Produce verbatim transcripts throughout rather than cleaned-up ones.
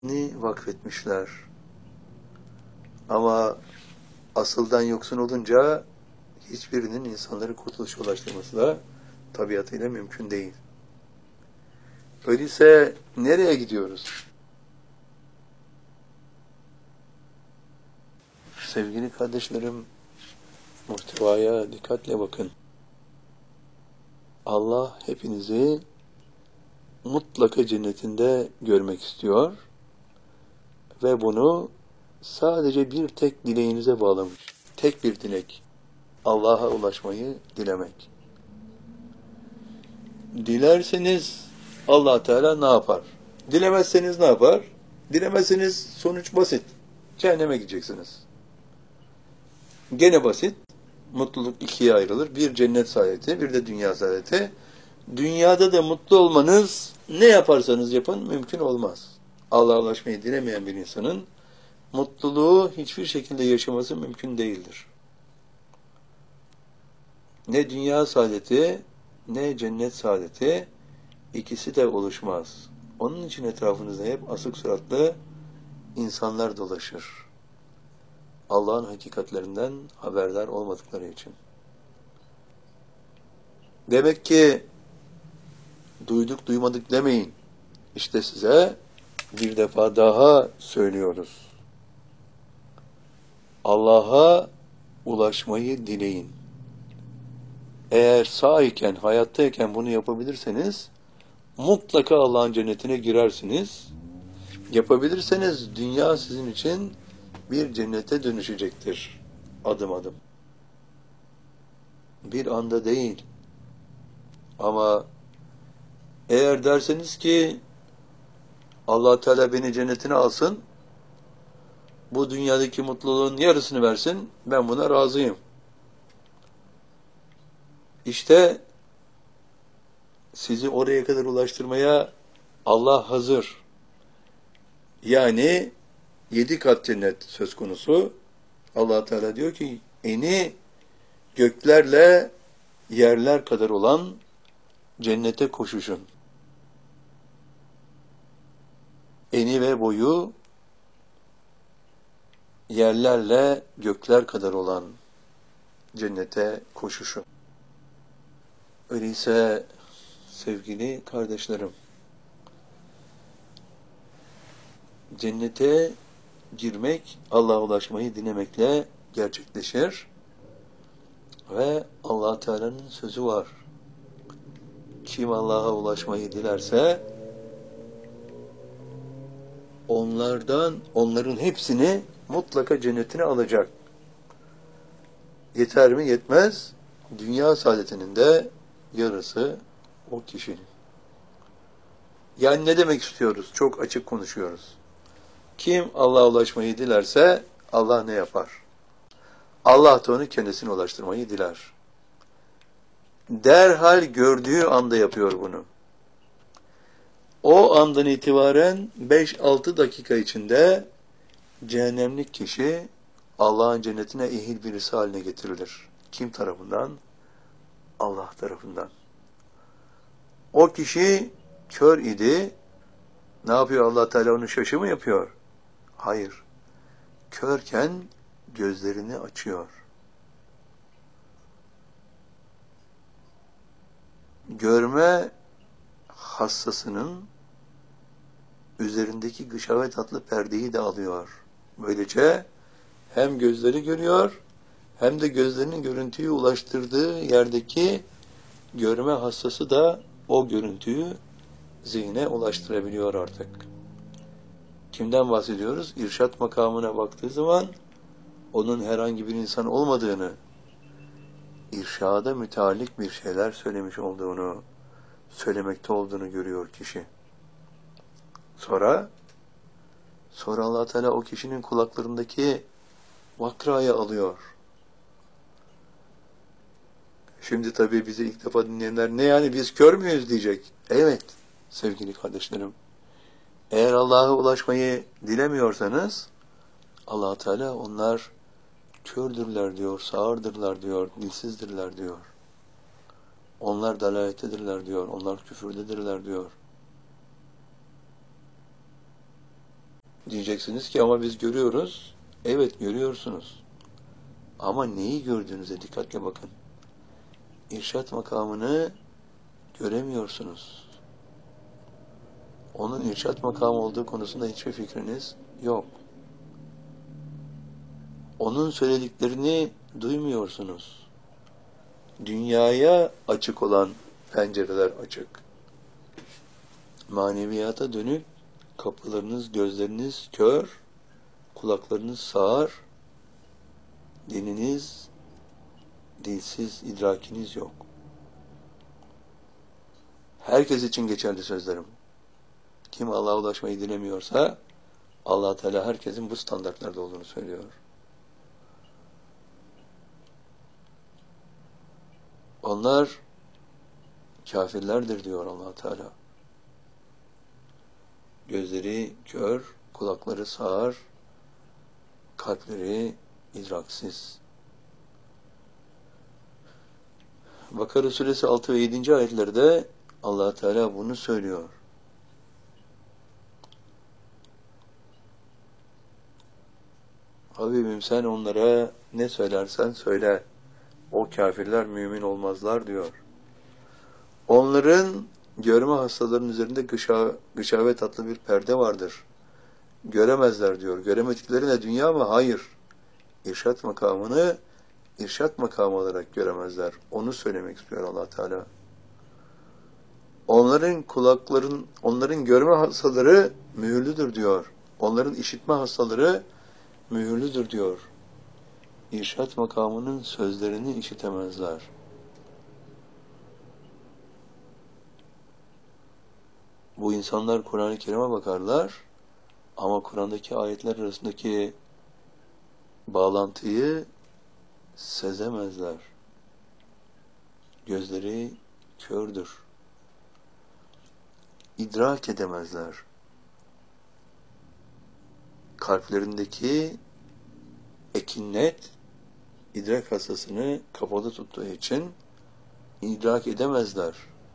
ni vakfetmişler. Ama asıldan yoksun olunca hiçbirinin insanları kurtuluşa ulaştırması da tabiatıyla mümkün değil. Öyleyse nereye gidiyoruz? Sevgili kardeşlerim, muhtevaya dikkatle bakın. Allah hepinizi mutlaka cennetinde görmek istiyor ve bunu sadece bir tek dileğinize bağlamış. Tek bir dilek. Allah'a ulaşmayı dilemek. Dilerseniz Allah Teala ne yapar? Dilemezseniz ne yapar? Dilemezseniz sonuç basit. Cehenneme gideceksiniz. Gene basit. Mutluluk ikiye ayrılır. Bir cennet saadeti, bir de dünya saadeti. Dünyada da mutlu olmanız ne yaparsanız yapın mümkün olmaz. Allah'a ulaşmayı dilemeyen bir insanın mutluluğu hiçbir şekilde yaşaması mümkün değildir. Ne dünya saadeti, ne cennet saadeti, ikisi de oluşmaz. Onun için etrafınızda hep asık suratlı insanlar dolaşır. Allah'ın hakikatlerinden haberdar olmadıkları için. Demek ki duyduk duymadık demeyin. İşte size bir defa daha söylüyoruz. Allah'a ulaşmayı dileyin. Eğer sağ iken, hayattayken bunu yapabilirseniz mutlaka Allah'ın cennetine girersiniz. Yapabilirseniz dünya sizin için bir cennete dönüşecektir. Adım adım. Bir anda değil. Ama eğer derseniz ki Allah Teala beni cennetine alsın, bu dünyadaki mutluluğun yarısını versin, ben buna razıyım. İşte sizi oraya kadar ulaştırmaya Allah hazır. Yani yedi kat cennet söz konusu. Allah Teala diyor ki eni göklerle yerler kadar olan cennete koşuşun. Eni ve boyu yerlerle gökler kadar olan cennete koşuşun. Öyleyse sevgili kardeşlerim, cennete girmek Allah'a ulaşmayı dilemekle gerçekleşir ve Allah Teala'nın sözü var. Kim Allah'a ulaşmayı dilerse onlardan, onların hepsini mutlaka cennetine alacak. Yeter mi? Yetmez. Dünya saadetinin de yarısı o kişinin. Yani ne demek istiyoruz? Çok açık konuşuyoruz. Kim Allah'a ulaşmayı dilerse Allah ne yapar? Allah da onu kendisine ulaştırmayı diler. Derhal gördüğü anda yapıyor bunu. O andan itibaren beş altı dakika içinde cehennemlik kişi Allah'ın cennetine ehil birisi haline getirilir. Kim tarafından? Allah tarafından. O kişi kör idi. Ne yapıyor Allah Teala, onu şaşı mı yapıyor? Hayır. Körken gözlerini açıyor. Görme hassasının üzerindeki gışavet adlı perdeyi de alıyor. Böylece hem gözleri görüyor, hem de gözlerinin görüntüyü ulaştırdığı yerdeki görme hassası da o görüntüyü zihne ulaştırabiliyor artık. Kimden bahsediyoruz? İrşat makamına baktığı zaman onun herhangi bir insan olmadığını, irşada müteallik bir şeyler söylemiş olduğunu, söylemekte olduğunu görüyor kişi. Sonra sonra Allah Teala o kişinin kulaklarındaki vakrayı alıyor. Şimdi tabii bizi ilk defa dinleyenler ne yani biz kör müyüz diyecek. Evet sevgili kardeşlerim. Eğer Allah'a ulaşmayı dilemiyorsanız Allah Teala onlar kördürler diyor, sağırdırlar diyor, dilsizdirler diyor. Onlar dalalettedirler diyor, onlar küfürdedirler diyor. Diyeceksiniz ki ama biz görüyoruz. Evet görüyorsunuz. Ama neyi gördüğünüze dikkatle bakın. İrşad makamını göremiyorsunuz. Onun irşad makamı olduğu konusunda hiçbir fikriniz yok. Onun söylediklerini duymuyorsunuz. Dünyaya açık olan pencereler açık. Maneviyata dönük kapılarınız, gözleriniz kör, kulaklarınız sağır, diliniz, dilsiz, idrakiniz yok. Herkes için geçerli sözlerim. Kim Allah'a ulaşmayı dilemiyorsa, Allah Teala herkesin bu standartlarda olduğunu söylüyor. Onlar kafirlerdir diyor Allah Teala. Gözleri kör, kulakları sağır, kalpleri idraksiz. Bakara suresi altı ve yedinci ayetlerde Allah Teala bunu söylüyor. Habibim sen onlara ne söylersen söyle. O kafirler mümin olmazlar diyor. Onların görme hastalarının üzerinde gışa, gışavet adlı bir perde vardır. Göremezler diyor. Göremedikleri ne dünya mı? Hayır. İrşad makamını irşad makamı olarak göremezler. Onu söylemek istiyor Allah Teala. Onların kulakların, onların görme hastaları mühürlüdür diyor. Onların işitme hastaları mühürlüdür diyor. İrşad makamının sözlerini işitemezler. Bu insanlar Kur'an-ı Kerim'e bakarlar ama Kur'an'daki ayetler arasındaki bağlantıyı sezemezler. Gözleri kördür. İdrak edemezler. Kalplerindeki ekinnet idrak hastasını kapalı tuttuğu için idrak edemezler.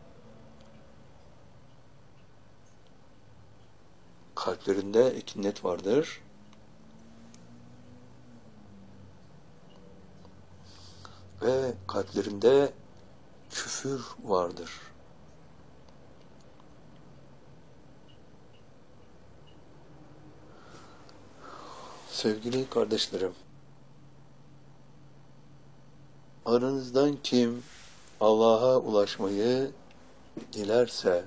Kalplerinde ekinnet vardır. Ve kalplerinde küfür vardır. Sevgili kardeşlerim, aranızdan kim Allah'a ulaşmayı dilerse,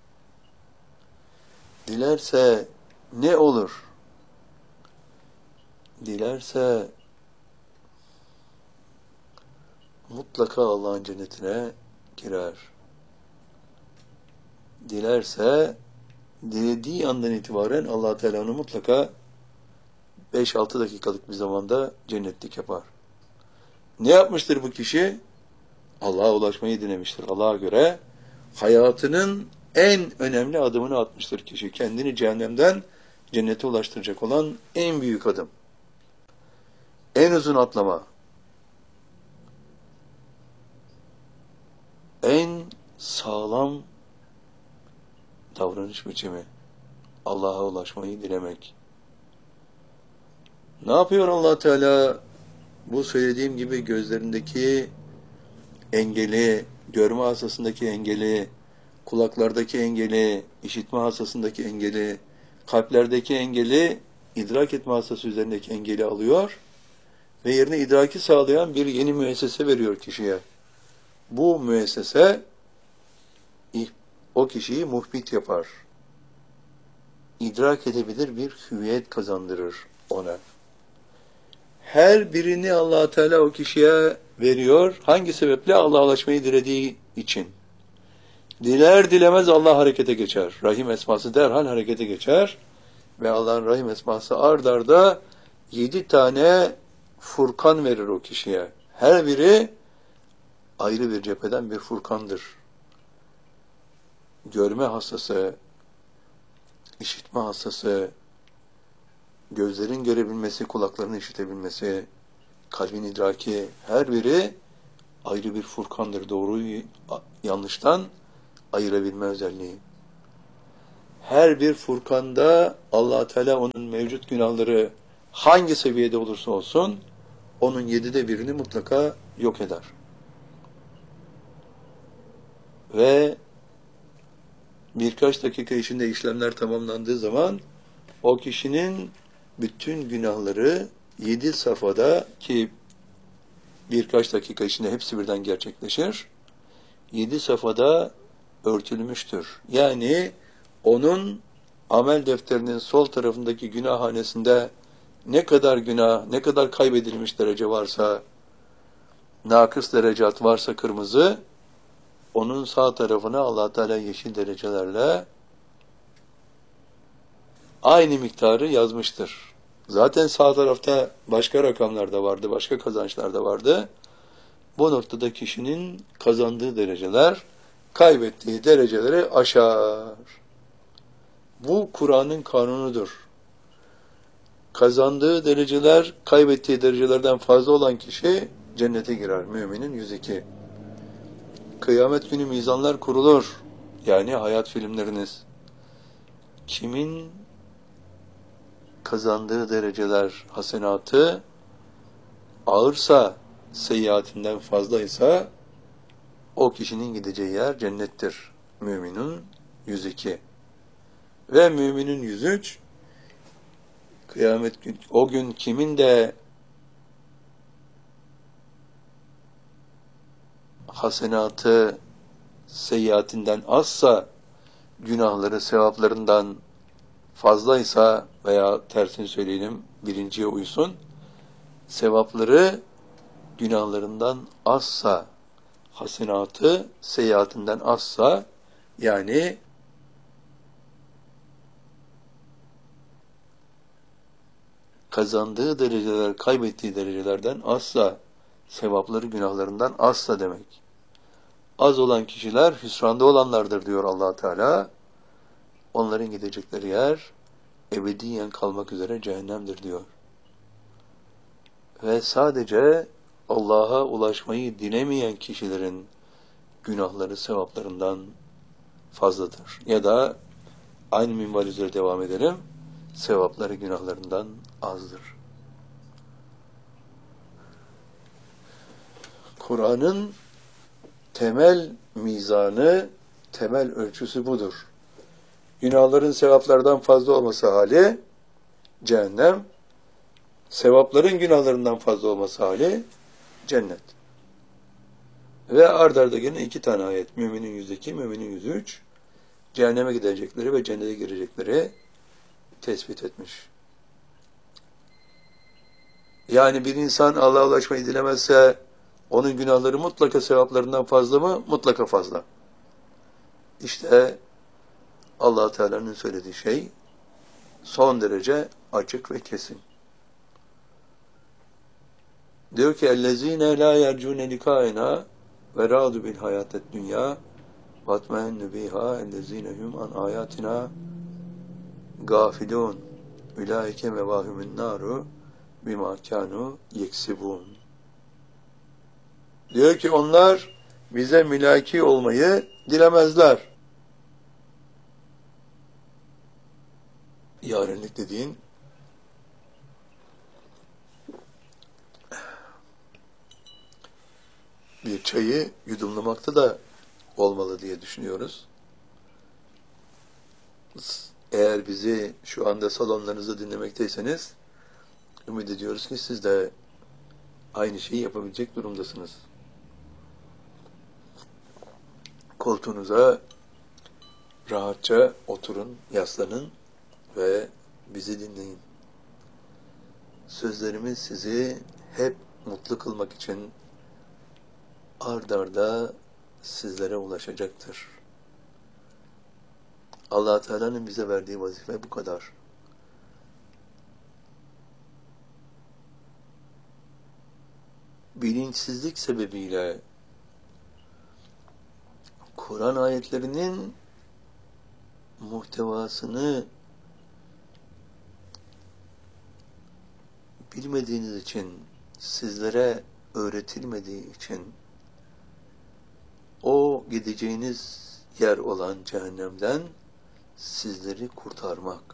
dilerse ne olur? Dilerse mutlaka Allah'ın cennetine girer. Dilerse dilediği andan itibaren Allah Teala'nı mutlaka beş altı dakikalık bir zamanda cennetlik yapar. Ne yapmıştır bu kişi? Allah'a ulaşmayı dilemiştir. Allah'a göre hayatının en önemli adımını atmıştır kişi. Kendini cehennemden cennete ulaştıracak olan en büyük adım. En uzun atlama. En sağlam davranış biçimi. Allah'a ulaşmayı dilemek. Ne yapıyor Allah Teala? Bu söylediğim gibi gözlerindeki engeli, görme hastasındaki engeli, kulaklardaki engeli, işitme hastasındaki engeli, kalplerdeki engeli, idrak etme hastası üzerindeki engeli alıyor ve yerine idraki sağlayan bir yeni müessese veriyor kişiye. Bu müessese o kişiyi muhbit yapar. İdrak edebilir bir hüviyet kazandırır ona. Her birini Allah Teala o kişiye veriyor. Hangi sebeple? Allah'a ulaşmayı dilediği için. Diler dilemez Allah harekete geçer. Rahim esması derhal harekete geçer. Ve Allah'ın Rahim esması ard arda yedi tane furkan verir o kişiye. Her biri ayrı bir cepheden bir furkandır. Görme hastası, işitme hastası, gözlerin görebilmesi, kulakların işitebilmesi, kalbin idraki, her biri ayrı bir furkandır. Doğruyu yanlıştan ayırabilme özelliği. Her bir Furkan'da Allah Teala onun mevcut günahları hangi seviyede olursa olsun onun yedide birini mutlaka yok eder. Ve birkaç dakika içinde işlemler tamamlandığı zaman o kişinin bütün günahları yedi safhada, ki birkaç dakika içinde hepsi birden gerçekleşir, yedi safhada örtülmüştür. Yani onun amel defterinin sol tarafındaki günahhanesinde ne kadar günah, ne kadar kaybedilmiş derece varsa, nakıs derecat varsa kırmızı, onun sağ tarafına Allah Teala yeşil derecelerle aynı miktarı yazmıştır. Zaten sağ tarafta başka rakamlar da vardı, başka kazançlar da vardı. Bu noktada kişinin kazandığı dereceler, kaybettiği dereceleri aşar. Bu Kur'an'ın kanunudur. Kazandığı dereceler, kaybettiği derecelerden fazla olan kişi cennete girer. Müminin yüz iki. Kıyamet günü mizanlar kurulur. Yani hayat filmleriniz. Kimin kazandığı dereceler, hasenatı ağırsa, seyyiatinden fazlaysa o kişinin gideceği yer cennettir. Müminin yüz iki. Ve müminin yüz üç. Kıyamet gün, o gün kimin de hasenatı seyyiatinden azsa, günahları sevaplarından fazlaysa veya tersini söyleyelim, birinciye uysun, sevapları günahlarından azsa, hasenatı seyyiatinden azsa, yani kazandığı dereceler, kaybettiği derecelerden azsa, sevapları günahlarından azsa demek. Az olan kişiler hüsranda olanlardır diyor Allah Teala. Onların gidecekleri yer ebediyen kalmak üzere cehennemdir diyor. Ve sadece Allah'a ulaşmayı dilemeyen kişilerin günahları sevaplarından fazladır. Ya da aynı minval üzere devam edelim. Sevapları günahlarından azdır. Kur'an'ın temel mizanı, temel ölçüsü budur. Günahların sevaplardan fazla olması hali cehennem, sevapların günahlarından fazla olması hali cennet. Ve ard arda gene iki tane ayet, müminin yüz iki, müminin yüz üç, cehenneme gidecekleri ve cennete girecekleri tespit etmiş. Yani bir insan Allah'a ulaşmayı dilemezse onun günahları mutlaka sevaplarından fazla mı? Mutlaka fazla. İşte Allah Teala'nın söylediği şey son derece açık ve kesin. Diyor ki اَلَّذ۪ينَ لَا يَرْجُونَ لِكَائِنَا وَرَادُ بِالْحَيَاتَ الدُّنْيَا وَاتْمَهَنُّ بِهَا اَلَّذ۪ينَ هُمْ عَنْ آيَاتِنَا غَافِلُونَ اُلَٰئِكَ مَوَاهُمُ النَّارُ بِمَا كَانُوا يَكْسِبُونَ. Diyor ki onlar bize mülaki olmayı dilemezler. Yarenlik dediğin bir çayı yudumlamakta da olmalı diye düşünüyoruz. Eğer bizi şu anda salonlarınızda dinlemekteyseniz ümit ediyoruz ki siz de aynı şeyi yapabilecek durumdasınız. Koltuğunuza rahatça oturun, yaslanın ve bizi dinleyin. Sözlerimiz sizi hep mutlu kılmak için ard arda sizlere ulaşacaktır. Allah Teala'nın bize verdiği vazife bu kadar. Bilinçsizlik sebebiyle Kur'an ayetlerinin muhtevasını bilmediğiniz için, sizlere öğretilmediği için o gideceğiniz yer olan cehennemden sizleri kurtarmak.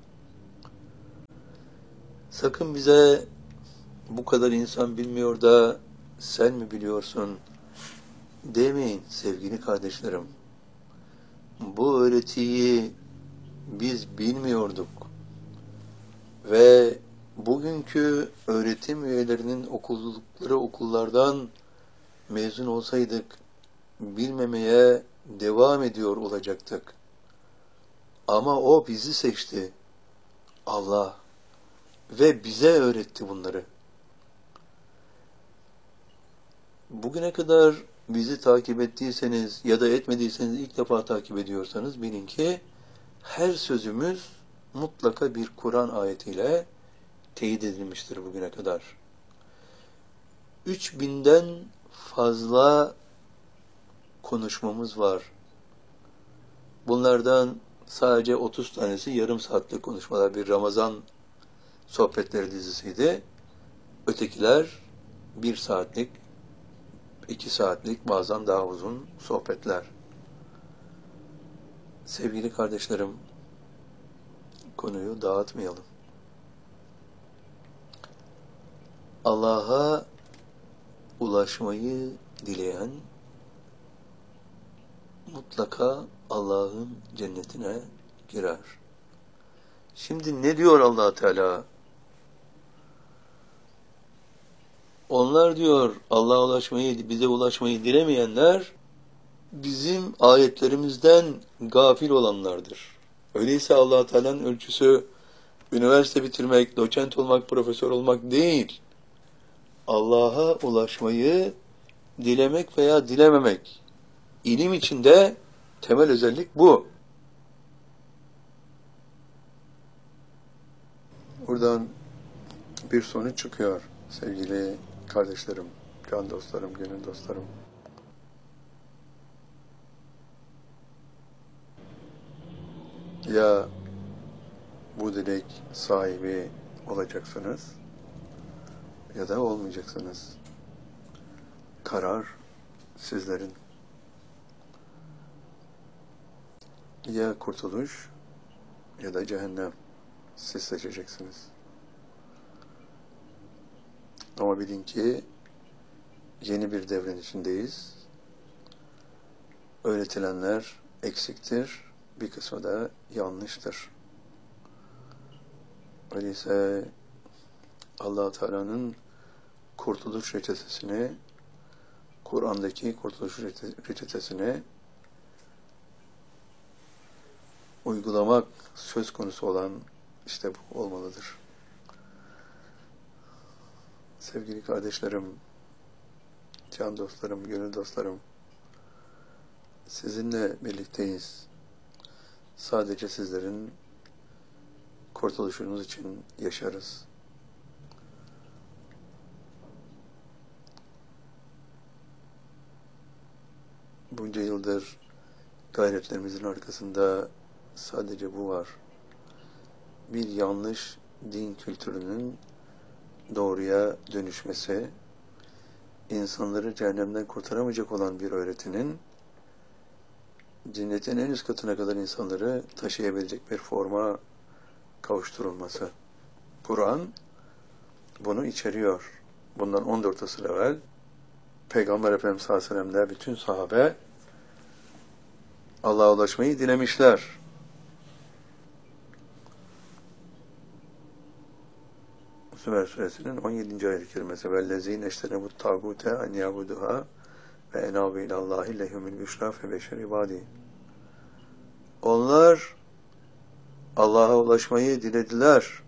Sakın bize bu kadar insan bilmiyor da sen mi biliyorsun demeyin sevgili kardeşlerim. Bu öğretiyi biz bilmiyorduk ve bugünkü öğretim üyelerinin okuldukları okullardan mezun olsaydık bilmemeye devam ediyor olacaktık. Ama o bizi seçti. Allah. Ve bize öğretti bunları. Bugüne kadar bizi takip ettiyseniz ya da etmediyseniz ilk defa takip ediyorsanız bilin ki her sözümüz mutlaka bir Kur'an ayetiyle teyit edilmiştir bugüne kadar. Üç binden fazla konuşmamız var. Bunlardan sadece otuz tanesi yarım saatlik konuşmalar, bir Ramazan sohbetleri dizisiydi. Ötekiler bir saatlik, iki saatlik, bazen daha uzun sohbetler. Sevgili kardeşlerim, konuyu dağıtmayalım. Allah'a ulaşmayı dileyen mutlaka Allah'ın cennetine girer. Şimdi ne diyor Allah Teala? Onlar diyor Allah'a ulaşmayı, bize ulaşmayı dilemeyenler bizim ayetlerimizden gafil olanlardır. Öyleyse Allah Teala'nın ölçüsü üniversite bitirmek, doçent olmak, profesör olmak değil. Allah'a ulaşmayı dilemek veya dilememek. İlim içinde temel özellik bu. Buradan bir sonuç çıkıyor sevgili kardeşlerim, can dostlarım, gönül dostlarım. Ya bu dilek sahibi olacaksınız ya da olmayacaksınız. Karar sizlerin. Ya kurtuluş ya da cehennem. Siz seçeceksiniz. Ama bilin ki yeni bir devrin içindeyiz. Öğretilenler eksiktir, bir kısmı da yanlıştır. Öyleyse Allah-u Teala'nın kurtuluş reçetesini, Kur'an'daki kurtuluş reçetesini uygulamak söz konusu olan işte bu olmalıdır. Sevgili kardeşlerim, can dostlarım, gönül dostlarım, sizinle birlikteyiz. Sadece sizlerin kurtuluşunuz için yaşarız. Bunca yıldır gayretlerimizin arkasında sadece bu var. Bir yanlış din kültürünün doğruya dönüşmesi, insanları cehennemden kurtaramayacak olan bir öğretinin cennetin en üst katına kadar insanları taşıyabilecek bir forma kavuşturulması. Kur'an bunu içeriyor. Bundan on dört asır evvel Peygamber Efendimiz sallallahu aleyhi ve sellem'de bütün sahabe Allah'a ulaşmayı dilemişler. Sümer suresinin on yedinci ayet-i kerimesi vellezîne eştenebut tâgûte en yâbuduhâ ve enâbu ilallâhi lehumul büşrâ fe beşer ibâdî. Onlar Allah'a ulaşmayı dilediler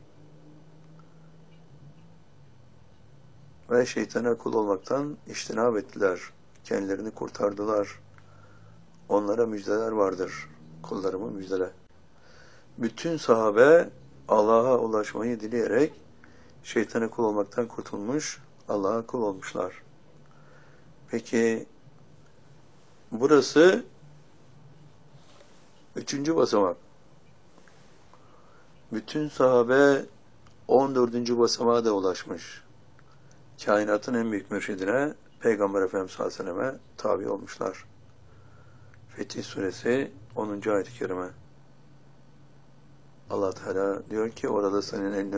ve şeytana kul olmaktan iştinab ettiler. Kendilerini kurtardılar. Onlara müjdeler vardır. Kullarımı müjdele. Bütün sahabe Allah'a ulaşmayı dileyerek şeytana kul olmaktan kurtulmuş, Allah'a kul olmuşlar. Peki burası üçüncü basamak. Bütün sahabe on dördüncü basamağa da ulaşmış. Kainatın en büyük mürşidine Peygamber Efendimiz sallallahu aleyhi ve sellem'e tabi olmuşlar. Fetih Suresi onuncu ayet-i kerime. Allah Teala diyor ki orada senin eline